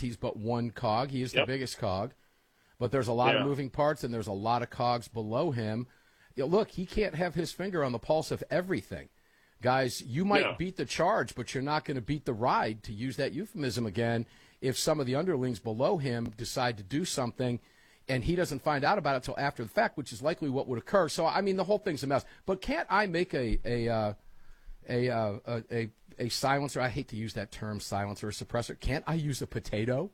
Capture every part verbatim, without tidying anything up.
he's but one cog. He is Yep. the biggest cog. But there's a lot Yeah. of moving parts, and there's a lot of cogs below him. You know, look, he can't have his finger on the pulse of everything. Guys, you might Yeah. beat the charge, but you're not going to beat the ride, to use that euphemism again, if some of the underlings below him decide to do something and he doesn't find out about it until after the fact, which is likely what would occur. So, I mean, the whole thing's a mess. But can't I make a a uh, a, uh, a a a silencer? I hate to use that term, silencer or suppressor. Can't I use a potato?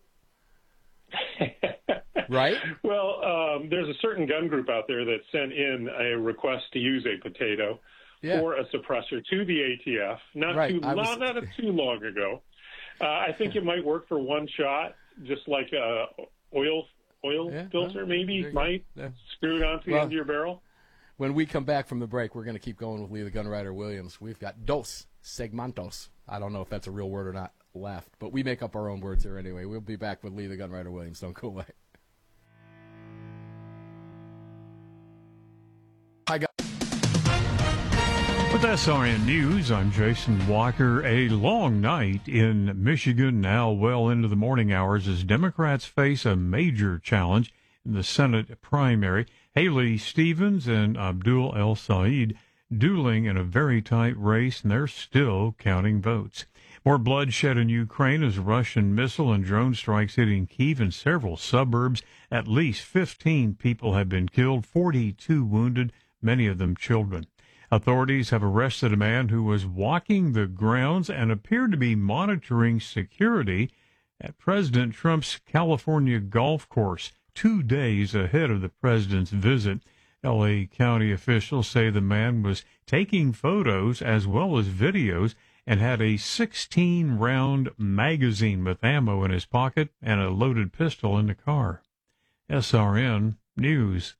Right? Well, um, there's a certain gun group out there that sent in a request to use a potato Yeah. for a suppressor to the A T F not Right. too I was- not, not too long ago. Uh, I think it might work for one shot, just like a oil oil Yeah, filter well, maybe there you might go. Yeah. screw it onto the Well, end of your barrel. When we come back from the break, we're going to keep going with Lee the Gunwriter Williams. We've got dos segmentos. I don't know if that's a real word or not left, but we make up our own words here anyway. We'll be back with Lee the Gunwriter Williams. Don't go away. Hi, guys. With S R N News, I'm Jason Walker. A long night in Michigan, now well into the morning hours, as Democrats face a major challenge in the Senate primary. Haley Stevens and Abdul El Said dueling in a very tight race, and they're still counting votes. More bloodshed in Ukraine as Russian missile and drone strikes hitting Kyiv and several suburbs. At least fifteen people have been killed, forty-two wounded, many of them children. Authorities have arrested a man who was walking the grounds and appeared to be monitoring security at President Trump's California golf course two days ahead of the president's visit. L A County officials say the man was taking photos as well as videos and had a sixteen-round magazine with ammo in his pocket and a loaded pistol in the car. S R N News.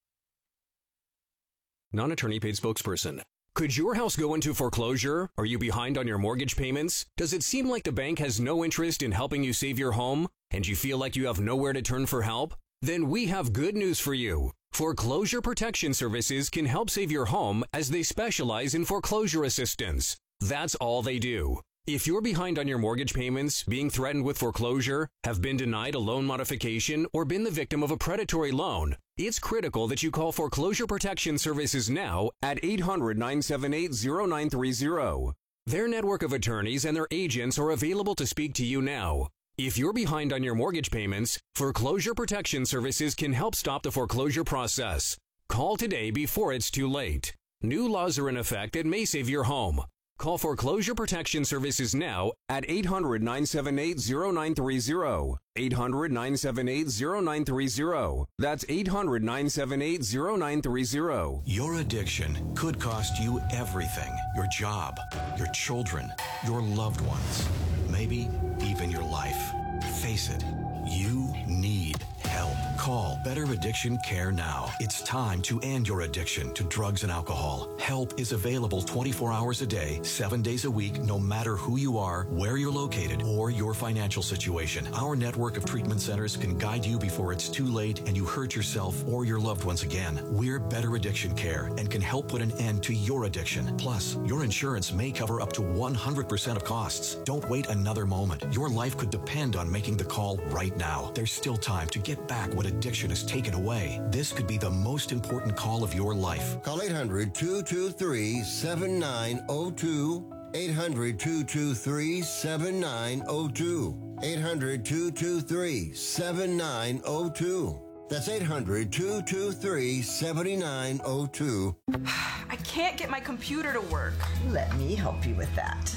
Non-attorney paid spokesperson. Could your house go into foreclosure? Are you behind on your mortgage payments? Does it seem like the bank has no interest in helping you save your home? And you feel like you have nowhere to turn for help? Then we have good news for you. Foreclosure Protection Services can help save your home as they specialize in foreclosure assistance. That's all they do. If you're behind on your mortgage payments, being threatened with foreclosure, have been denied a loan modification, or been the victim of a predatory loan, it's critical that you call Foreclosure Protection Services now at eight hundred, nine seven eight, zero nine three zero. Their network of attorneys and their agents are available to speak to you now. If you're behind on your mortgage payments, Foreclosure Protection Services can help stop the foreclosure process. Call today before it's too late. New laws are in effect that may save your home. Call Foreclosure Protection Services now at eight hundred, nine seven eight, zero nine three zero. eight hundred, nine seven eight, zero nine three zero. That's eight hundred, nine seven eight, zero nine three zero. Your addiction could cost you everything. Your job, your children, your loved ones, maybe even your life. Face it, you need help. Call Better Addiction Care now. It's time to end your addiction to drugs and alcohol. Help is available twenty-four hours a day, seven days a week, no matter who you are, where you're located, or your financial situation. Our network of treatment centers can guide you before it's too late and you hurt yourself or your loved ones again. We're Better Addiction Care and can help put an end to your addiction. Plus, your insurance may cover up to one hundred percent of costs. Don't wait another moment. Your life could depend on making the call right now. There's still time to get back what addiction has taken away. This could be the most important call of your life. Call eight hundred, two two three, seven nine zero two. eight hundred, two two three, seven nine zero two. eight hundred, two two three, seven nine zero two. That's eight hundred, two two three, seven nine zero two. I can't get my computer to work. Let me help you with that.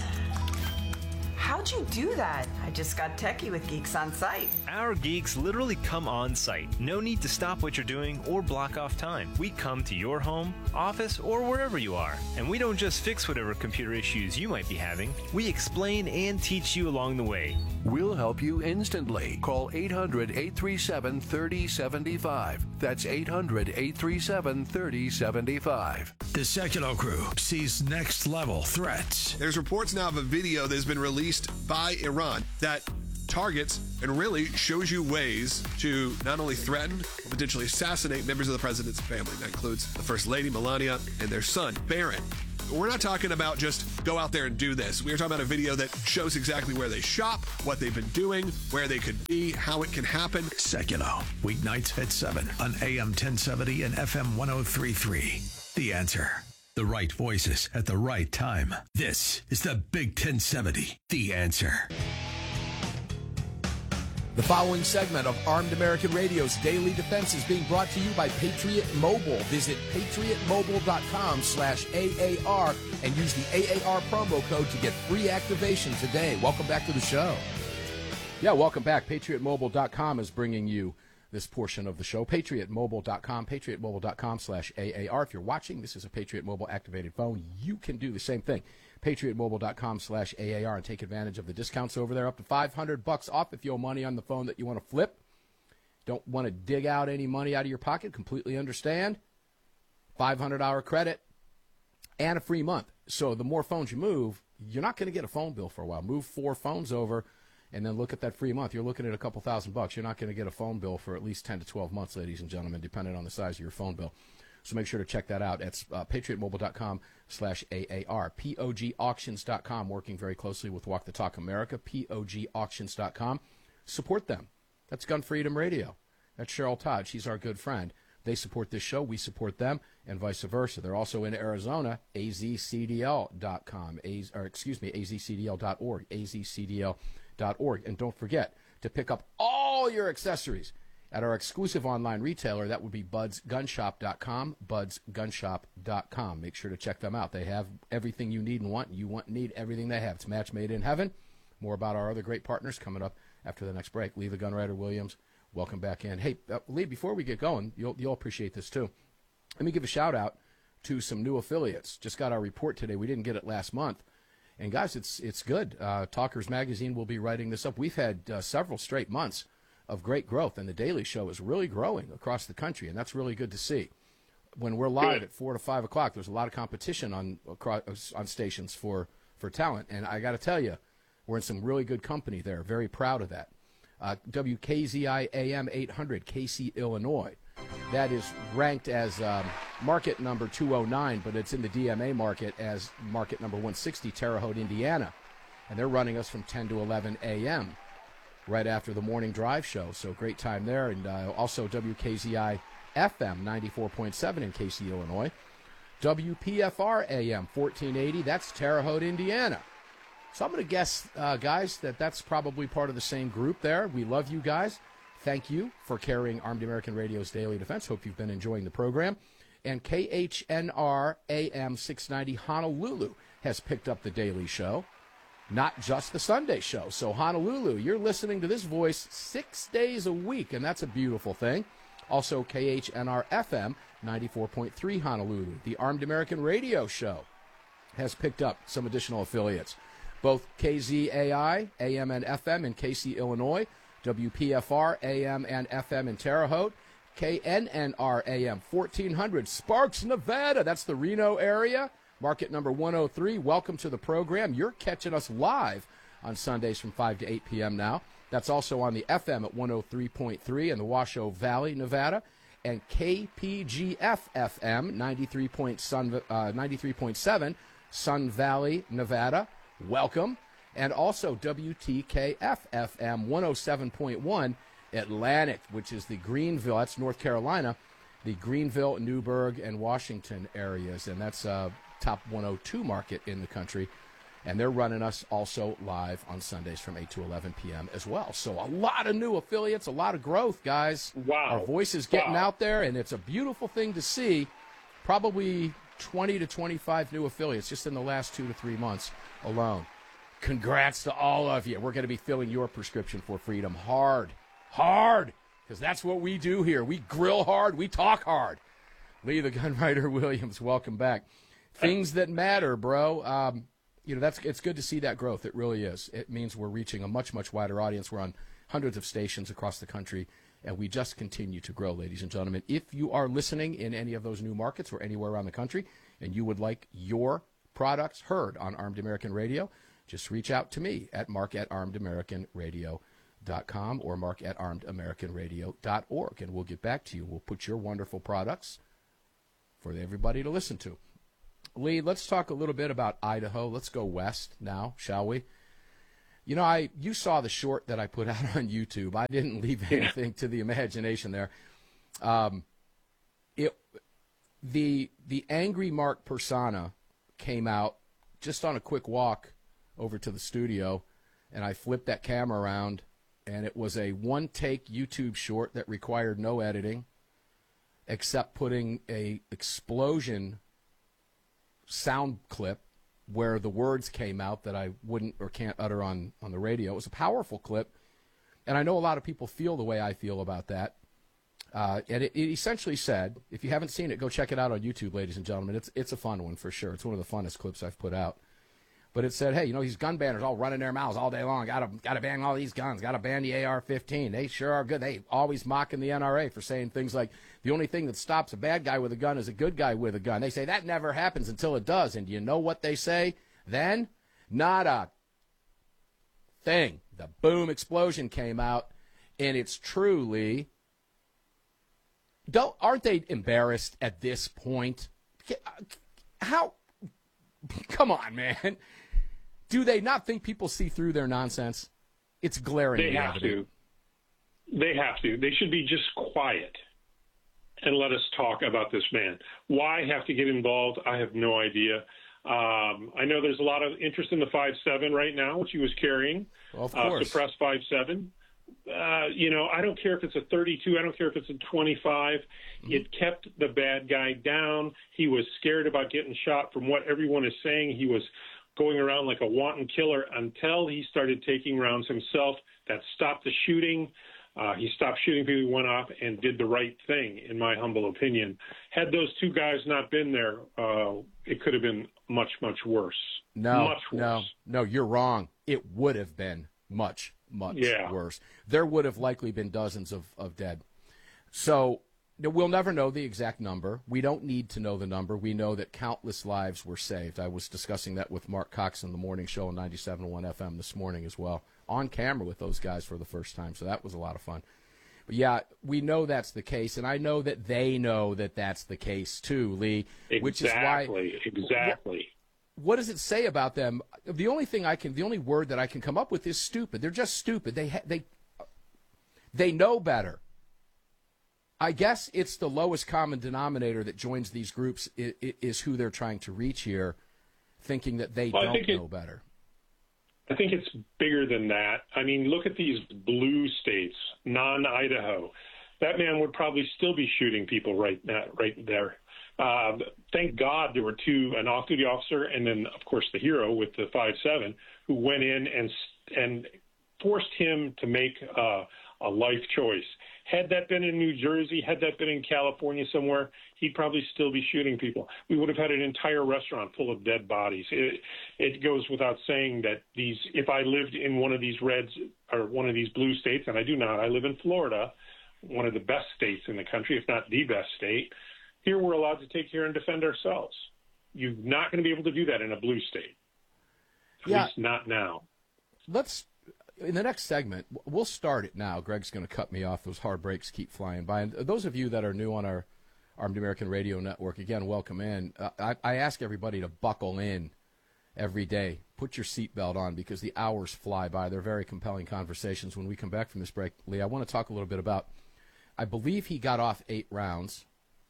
How'd you do that? I just got techie with Geeks on Site. Our geeks literally come on site. No need to stop what you're doing or block off time. We come to your home, office, or wherever you are. And we don't just fix whatever computer issues you might be having. We explain and teach you along the way. We'll help you instantly. Call eight hundred, eight three seven, three oh seven five. That's eight hundred, eight three seven, three oh seven five. The Secular Crew sees next level threats. There's reports now of a video that has been released by Iran that targets and really shows you ways to not only threaten but potentially assassinate members of the president's family. That includes the First Lady Melania and their son Barron. we're not talking about just go out there and do this. We're talking about a video that shows exactly where they shop, what they've been doing, where they could be, how it can happen. Seculo, weeknights at seven on A M ten seventy and F M one oh three point three. The Answer. The right voices at the right time. This is the Big ten seventy. The Answer. The following segment of Armed American Radio's Daily Defense is being brought to you by Patriot Mobile. Visit patriotmobile.com slash AAR and use the A A R promo code to get free activation today. Welcome back to the show. Yeah, welcome back. patriot mobile dot com is bringing you this portion of the show. patriot mobile dot com, patriot mobile dot com slash A A R. If you're watching, this is a Patriot Mobile activated phone. You can do the same thing. patriot mobile dot com slash A A R and take advantage of the discounts over there. Up to five hundred bucks off if you owe money on the phone that you want to flip. Don't want to dig out any money out of your pocket. Completely understand. five hundred dollars credit and a free month. So the more phones you move, you're not going to get a phone bill for a while. Move four phones over and then look at that free month. You're looking at a couple thousand bucks. You're not going to get a phone bill for at least ten to twelve months, ladies and gentlemen, depending on the size of your phone bill. So make sure to check that out. It's uh, patriot mobile dot com slash A A R. P O G auctions dot com, working very closely with Walk the Talk America. P O G auctions dot com. Support them. That's Gun Freedom Radio. That's Cheryl Todd. She's our good friend. They support this show. We support them, and vice versa. They're also in Arizona. A Z C D L dot com. A, or excuse me, A Z C D L dot org. A Z C D L dot org. And don't forget to pick up all your accessories at our exclusive online retailer. That would be buds gun shop dot com, buds gun shop dot com. Make sure to check them out. They have everything you need and want. You want and need everything they have. It's match made in heaven. More about our other great partners coming up after the next break. Lee the Gunwriter Williams, welcome back in. Hey, uh, Lee, before we get going, you'll, you'll appreciate this too. Let me give a shout out to some new affiliates. Just got our report today. We didn't get it last month. And guys, it's it's good. Uh, Talkers Magazine will be writing this up. We've had uh, several straight months of great growth, and the Daily Show is really growing across the country, and that's really good to see. When we're live at four to five o'clock, there's a lot of competition on across, on stations for, for talent, and I got to tell you, we're in some really good company there. Very proud of that. Uh, W K Z I A M eight hundred, Casey, Illinois. That is ranked as um, market number two oh nine, but it's in the D M A market as market number one sixty, Terre Haute, Indiana. And they're running us from ten to eleven a.m. right after the morning drive show. So great time there. And uh, also W K Z I F M ninety-four point seven in Casey, Illinois. W P F R A M fourteen eighty, that's Terre Haute, Indiana. So I'm going to guess, uh, guys, that that's probably part of the same group there. We love you guys. Thank you for carrying Armed American Radio's Daily Defense. Hope you've been enjoying the program. And K H N R A M six ninety Honolulu has picked up the Daily Show, not just the Sunday show. So Honolulu, you're listening to this voice six days a week, and that's a beautiful thing. Also K H N R F M ninety-four point three Honolulu. The Armed American Radio Show has picked up some additional affiliates. Both K Z A I, A M and F M in Casey, Illinois, W P F R, A M and F M in Terre Haute, K N N R A M fourteen hundred, Sparks, Nevada. That's the Reno area. Market number one oh three. Welcome to the program. You're catching us live on Sundays from five to eight p.m. now. That's also on the F M at one oh three point three in the Washoe Valley, Nevada. And K P G F F M ninety-three point seven, Sun Valley, Nevada. Welcome. And also W T K F F M one oh seven point one Atlantic, which is the Greenville, that's North Carolina, the Greenville, Newburgh, and Washington areas. And that's a top one oh two market in the country. And they're running us also live on Sundays from eight to eleven p.m. as well. So a lot of new affiliates, a lot of growth, guys. Wow. Our voice is getting wow. out there, and it's a beautiful thing to see. Probably twenty to twenty-five new affiliates just in the last two to three months alone. Congrats to all of you. We're going to be filling your prescription for freedom hard, hard, because that's what we do here. We grill hard, we talk hard. Lee the Gunwriter Williams, welcome back. Things that matter, bro. Um, you know, that's it's good to see that growth. It really is. It means we're reaching a much, much wider audience. We're on hundreds of stations across the country, and we just continue to grow, ladies and gentlemen. If you are listening in any of those new markets or anywhere around the country, and you would like your products heard on Armed American Radio, just reach out to me at mark at armed american radio dot com or mark at armed american radio dot org, and we'll get back to you. We'll put your wonderful products for everybody to listen to. Lee, let's talk a little bit about Idaho. Let's go west now, shall we? You know, I you saw the short that I put out on YouTube. I didn't leave anything to the imagination there. Um, it the the angry Mark Persona came out just on a quick walk over to the studio, and I flipped that camera around, and it was a one-take YouTube short that required no editing, except putting a explosion sound clip where the words came out that I wouldn't or can't utter on, on the radio. It was a powerful clip, and I know a lot of people feel the way I feel about that. Uh, and it, it essentially said, if you haven't seen it, go check it out on YouTube, ladies and gentlemen. It's it's a fun one for sure. It's one of the funnest clips I've put out. But it said, hey, you know, these gun banners all running their mouths all day long. Gotta gotta ban all these guns. Gotta ban the A R fifteen. They sure are good. They always mocking the N R A for saying things like the only thing that stops a bad guy with a gun is a good guy with a gun. They say that never happens until it does. And do you know what they say then? Not a thing. The boom explosion came out, and it's truly. Don't aren't they embarrassed at this point? How? Come on, man. Do they not think people see through their nonsense? It's glaring. They have to. They have to. They should be just quiet and let us talk about this man. Why have to get involved? I have no idea. Um, I know there's a lot of interest in the five seven right now, which he was carrying. Well, of uh, course. Suppressed five seven. Uh, you know, I don't care if it's a thirty-two. I don't care if it's a twenty-five. Mm-hmm. It kept the bad guy down. He was scared about getting shot. From what everyone is saying, he was going around like a wanton killer until he started taking rounds himself. That stopped the shooting. Uh, he stopped shooting people, went off, and did the right thing, in my humble opinion. Had those two guys not been there, uh, it could have been much, much worse. No, much worse. no, no, you're wrong. It would have been much, much yeah. worse. There would have likely been dozens of, of dead. So we'll never know the exact number. We don't need to know the number. We know that countless lives were saved. I was discussing that with Mark Cox on the morning show on ninety-seven point one F M this morning as well, on camera with those guys for the first time. So that was a lot of fun. But, yeah, we know that's the case, and I know that they know that that's the case too, Lee, exactly, which is why – Exactly. What does it say about them? The only thing I can, the only word that I can come up with is stupid. They're just stupid. They ha- they they know better. I guess it's the lowest common denominator that joins these groups is, is who they're trying to reach here, thinking that they well, don't know it, better. I think it's bigger than that. I mean, look at these blue states, non-Idaho. That man would probably still be shooting people right now, right there. Uh, thank God there were two, an off-duty officer and then, of course, the hero with the five seven, who went in and and forced him to make uh, a life choice. Had that been in New Jersey, had that been in California somewhere, he'd probably still be shooting people. We would have had an entire restaurant full of dead bodies. It, it goes without saying that these, if I lived in one of these reds or one of these blue states, and I do not, I live in Florida, one of the best states in the country, if not the best state. Here we're allowed to take care and defend ourselves. You're not going to be able to do that in a blue state. At yeah. least not now. Let's, in the next segment, we'll start it now. Greg's going to cut me off. Those hard breaks keep flying by. And those of you that are new on our Armed American Radio Network, again, welcome in. Uh, I, I ask everybody to buckle in every day. Put your seatbelt on because the hours fly by. They're very compelling conversations. When we come back from this break, Lee, I want to talk a little bit about, I believe he got off eight rounds.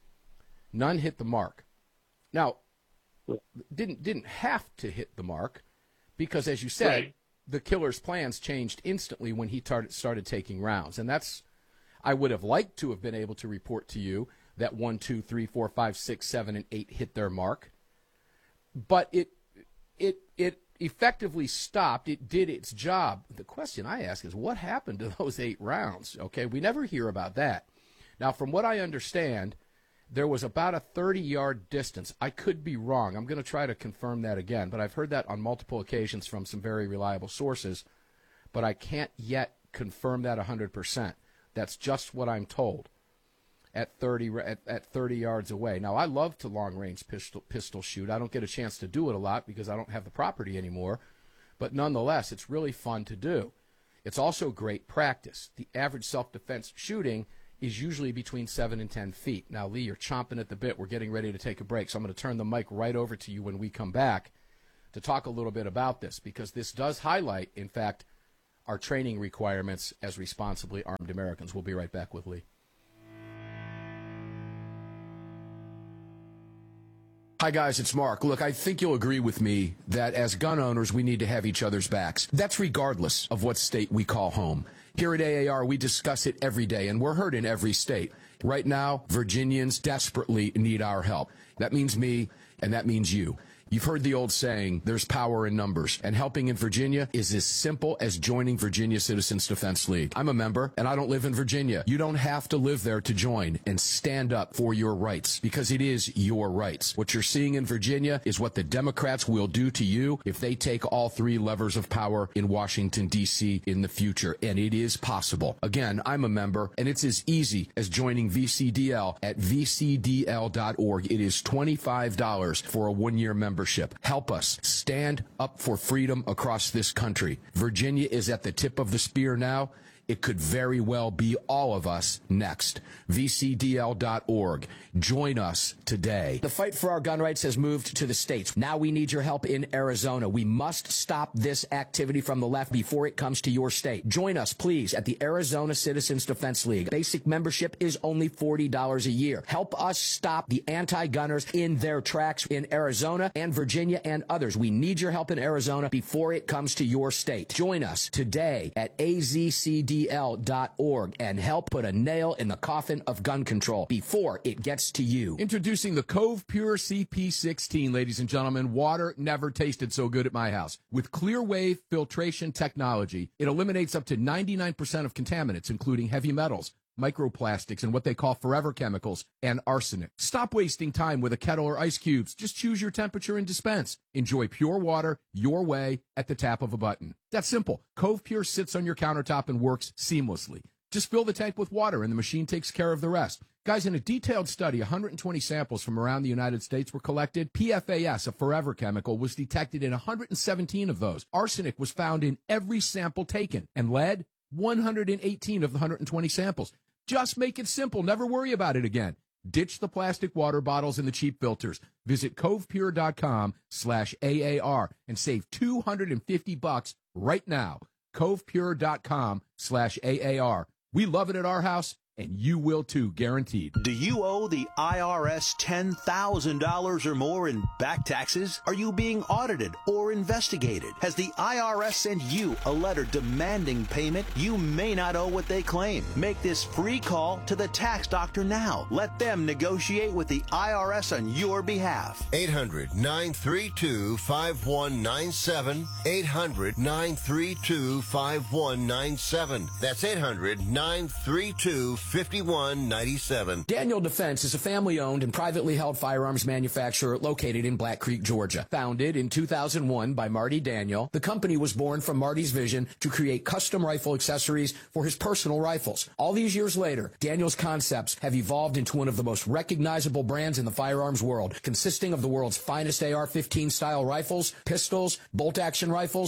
None hit the mark. Now, didn't didn't have to hit the mark because, as you said, right. the killer's plans changed instantly when he tar- started taking rounds. And that's, I would have liked to have been able to report to you that one, two, three, four, five, six, seven, and eight hit their mark. But it it it effectively stopped. It did its job. The question I ask is, what happened to those eight rounds? Okay, we never hear about that. Now, from what I understand, there was about a thirty-yard distance. I could be wrong. I'm going to try to confirm that again, but I've heard that on multiple occasions from some very reliable sources, but I can't yet confirm that one hundred percent. That's just what I'm told at thirty at, at thirty yards away. Now, I love to long-range pistol, pistol shoot. I don't get a chance to do it a lot because I don't have the property anymore, but nonetheless, it's really fun to do. It's also great practice. The average self-defense shooting is usually between seven and ten feet. Now, Lee, you're chomping at the bit. We're getting ready to take a break, so I'm going to turn the mic right over to you when we come back to talk a little bit about this, because this does highlight, in fact, our training requirements as responsibly armed Americans. We'll be right back with Lee. Hi, guys, it's Mark. Look, I think you'll agree with me that as gun owners, we need to have each other's backs. That's regardless of what state we call home. Here at A A R, we discuss it every day, and we're heard in every state. Right now, Virginians desperately need our help. That means me, and that means you. You've heard the old saying, there's power in numbers, and helping in Virginia is as simple as joining Virginia Citizens Defense League. I'm a member, and I don't live in Virginia. You don't have to live there to join and stand up for your rights, because it is your rights. What you're seeing in Virginia is what the Democrats will do to you if they take all three levers of power in Washington, D C in the future, and it is possible. Again, I'm a member, and it's as easy as joining V C D L at v c d l dot org. It is twenty-five dollars for a one-year membership. Help us stand up for freedom across this country. Virginia is at the tip of the spear now. It could very well be all of us next. v c d l dot org. Join us today. The fight for our gun rights has moved to the states. Now we need your help in Arizona. We must stop this activity from the left before it comes to your state. Join us, please, at the Arizona Citizens Defense League. Basic membership is only forty dollars a year. Help us stop the anti-gunners in their tracks in Arizona and Virginia and others. We need your help in Arizona before it comes to your state. Join us today at a z c d l dot org and help put a nail in the coffin of gun control before it gets to you. Introducing the Cove Pure C P sixteen, ladies and gentlemen. Water never tasted so good at my house. With clear wave filtration technology, it eliminates up to ninety-nine percent of contaminants, including heavy metals, microplastics, and what they call forever chemicals, and arsenic. Stop wasting time with a kettle or ice cubes. Just choose your temperature and dispense. Enjoy pure water your way at the tap of a button. That's simple. Cove Pure sits on your countertop and works seamlessly. Just fill the tank with water, and the machine takes care of the rest. Guys, in a detailed study, one hundred twenty samples from around the United States were collected. P F A S, a forever chemical, was detected in one hundred seventeen of those. Arsenic was found in every sample taken, and lead, one hundred eighteen of the one hundred twenty samples. Just make it simple. Never worry about it again. Ditch the plastic water bottles and the cheap filters. Visit covepure.com slash AAR and save two hundred fifty bucks right now. covepure.com slash AAR. We love it at our house, and you will too, guaranteed. Do you owe the I R S ten thousand dollars or more in back taxes? Are you being audited or investigated? Has the I R S sent you a letter demanding payment? You may not owe what they claim. Make this free call to the tax doctor now. Let them negotiate with the I R S on your behalf. eight hundred nine three two five one nine seven. eight hundred nine three two five one nine seven. That's eight hundred nine three two fifty-one ninety-seven. Daniel Defense is a family-owned and privately held firearms manufacturer located in Black Creek, Georgia. Founded in two thousand one by Marty Daniel, the company was born from Marty's vision to create custom rifle accessories for his personal rifles. All these years later, Daniel's concepts have evolved into one of the most recognizable brands in the firearms world, consisting of the world's finest A R fifteen style rifles, pistols, bolt-action rifles,